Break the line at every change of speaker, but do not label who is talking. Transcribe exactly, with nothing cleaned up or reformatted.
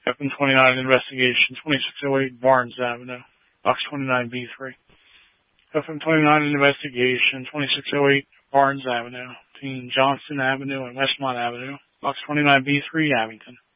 F M twenty-nine investigation, twenty-six oh eight Barnes Avenue, box twenty-nine B three. F M twenty-nine investigation, twenty-six oh eight Barnes Avenue, between Johnston Avenue and Westmont Avenue, box twenty-nine B three, Abington.